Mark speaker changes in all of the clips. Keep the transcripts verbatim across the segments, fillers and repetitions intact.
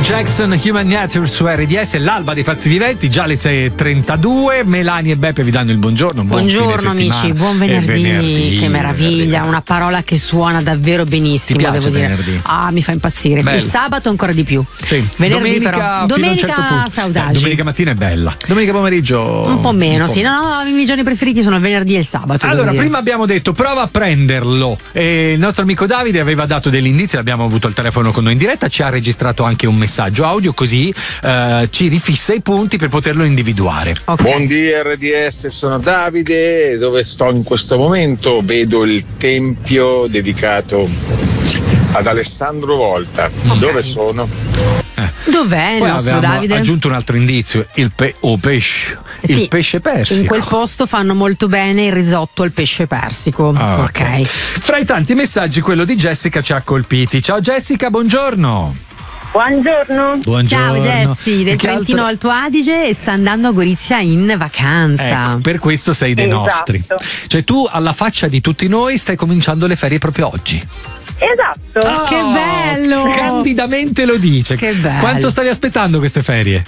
Speaker 1: Jackson, Human Nature su R D S, l'alba dei pazzi viventi, già alle sei e trentadue. Melania e Beppe vi danno il buongiorno. Buon
Speaker 2: Buongiorno amici, buon venerdì. venerdì che meraviglia, venerdì. Una parola che suona davvero benissimo.
Speaker 1: Ti piace
Speaker 2: devo dire.
Speaker 1: venerdì?
Speaker 2: Ah, mi fa impazzire.
Speaker 1: Bello.
Speaker 2: Il sabato ancora di più.
Speaker 1: Sì.
Speaker 2: Venerdì
Speaker 1: domenica,
Speaker 2: però. Domenica
Speaker 1: fino a un certo punto.
Speaker 2: saudade.
Speaker 1: Eh, domenica mattina è bella. Domenica pomeriggio
Speaker 2: un po' meno,
Speaker 1: un po'
Speaker 2: sì. No, no, i miei giorni preferiti sono il venerdì e il sabato.
Speaker 1: Allora, prima abbiamo detto prova a prenderlo. E il nostro amico Davide aveva dato degli indizi, abbiamo avuto il telefono con noi in diretta, ci ha registrato anche un messaggio audio, così eh, ci rifissa i punti per poterlo individuare.
Speaker 3: Okay. Buondì R D S, sono Davide. Dove sto in questo momento? Vedo il tempio dedicato ad Alessandro Volta. Okay. Dove sono?
Speaker 1: Eh.
Speaker 2: Dov'è il
Speaker 1: Poi
Speaker 2: nostro Davide?
Speaker 1: Ha aggiunto un altro indizio, il pe- o pesce.
Speaker 2: Sì,
Speaker 1: il pesce persico.
Speaker 2: In quel posto fanno molto bene il risotto al pesce persico.
Speaker 1: Ah,
Speaker 2: ok.
Speaker 1: Okay. Fra i tanti messaggi, quello di Jessica ci ha colpiti. Ciao Jessica, buongiorno.
Speaker 4: Buongiorno.
Speaker 1: Buongiorno.
Speaker 2: Ciao Jessi, del
Speaker 1: Che
Speaker 2: Trentino
Speaker 1: altro...
Speaker 2: Alto Adige, e sta andando a Gorizia in vacanza.
Speaker 1: Ecco, per questo sei dei
Speaker 4: Esatto.
Speaker 1: nostri. Cioè tu, alla faccia di tutti noi, stai cominciando le ferie proprio oggi.
Speaker 4: Esatto.
Speaker 1: Oh,
Speaker 2: che bello!
Speaker 1: Candidamente lo dice.
Speaker 2: Che bello.
Speaker 1: Quanto stavi aspettando queste ferie?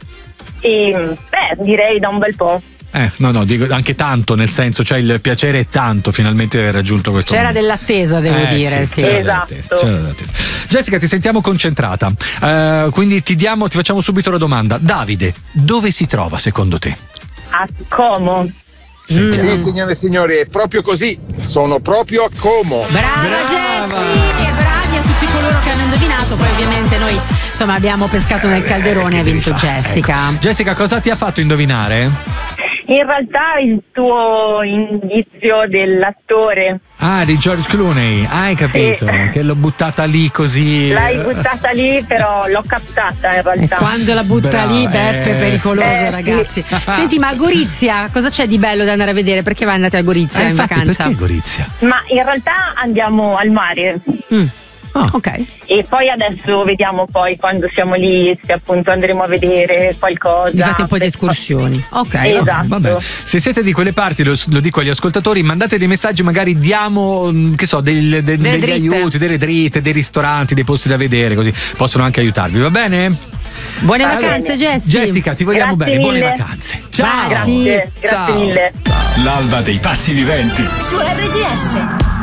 Speaker 4: E, beh, direi da un bel po'.
Speaker 1: Eh, no, no, dico anche tanto, nel senso, cioè il piacere è tanto finalmente aver raggiunto questo
Speaker 2: C'era
Speaker 1: momento.
Speaker 2: dell'attesa, devo
Speaker 1: Eh,
Speaker 2: dire,
Speaker 1: sì,
Speaker 2: sì.
Speaker 1: c'era
Speaker 4: Esatto.
Speaker 1: dell'attesa, c'era dell'attesa. Jessica, ti sentiamo concentrata, uh, quindi ti diamo, ti facciamo subito la domanda. Davide, dove si trova secondo te?
Speaker 4: A Como.
Speaker 1: Sentiamo.
Speaker 3: Sì, signore e signori, è proprio così. Sono proprio a Como.
Speaker 2: Brava,
Speaker 1: Brava!
Speaker 2: Jessi, e bravi a tutti coloro che hanno indovinato. Poi ovviamente noi insomma abbiamo pescato nel calderone e ha vinto Jessica.
Speaker 1: Ecco. Jessica, cosa ti ha fatto indovinare?
Speaker 4: In realtà il tuo indizio dell'attore
Speaker 1: Ah, di George Clooney, hai capito?
Speaker 4: Sì.
Speaker 1: Che l'ho buttata lì così.
Speaker 4: l'hai buttata lì, però l'ho captata in
Speaker 2: E
Speaker 4: realtà.
Speaker 2: quando la butta
Speaker 1: Brava,
Speaker 2: lì, Beppe,
Speaker 1: eh.
Speaker 2: è pericoloso,
Speaker 4: Eh,
Speaker 2: ragazzi.
Speaker 4: sì.
Speaker 2: Senti, ma a Gorizia cosa c'è di bello da andare a vedere? Perché vai andate a Gorizia
Speaker 1: Eh,
Speaker 2: in
Speaker 1: infatti,
Speaker 2: vacanza?
Speaker 1: perché Gorizia?
Speaker 4: Ma in realtà andiamo al mare.
Speaker 2: Mm.
Speaker 1: Oh.
Speaker 2: Ok.
Speaker 4: E poi adesso vediamo poi quando siamo lì se appunto andremo a vedere qualcosa.
Speaker 2: Vi fate un po' di escursioni. Ok.
Speaker 4: Esatto.
Speaker 1: Vabbè, se siete di quelle parti, lo, lo dico agli ascoltatori, mandate dei messaggi, magari diamo, mh, che so, del- de-
Speaker 2: Delle
Speaker 1: degli
Speaker 2: dritte.
Speaker 1: aiuti, delle dritte, dei ristoranti, dei posti da vedere, così possono anche aiutarvi, va bene?
Speaker 2: Buone
Speaker 4: Va
Speaker 2: vacanze,
Speaker 4: bene.
Speaker 2: Jessi.
Speaker 1: Jessica, ti vogliamo
Speaker 4: Grazie
Speaker 1: bene, buone
Speaker 4: mille.
Speaker 1: vacanze. Ciao!
Speaker 2: Baci.
Speaker 4: Grazie, grazie
Speaker 1: Ciao.
Speaker 4: mille.
Speaker 5: L'alba dei pazzi viventi.
Speaker 6: Su R D S.